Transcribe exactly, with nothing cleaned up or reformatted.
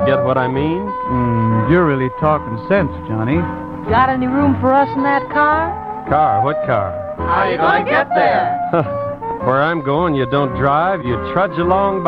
get what I mean? Mm, you're really talking sense, Johnny. Got any room for us in that car? Car? What car? How are you going to get there? Where I'm going, you don't drive, you trudge along by.